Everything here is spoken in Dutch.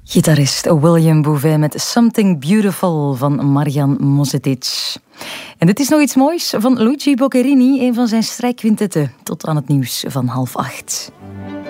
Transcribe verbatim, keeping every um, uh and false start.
Gitarist William Bouvet met Something Beautiful van Marjan Mozetic. En dit is nog iets moois van Luigi Boccherini, een van zijn strijkquintetten. Tot aan het nieuws van half acht.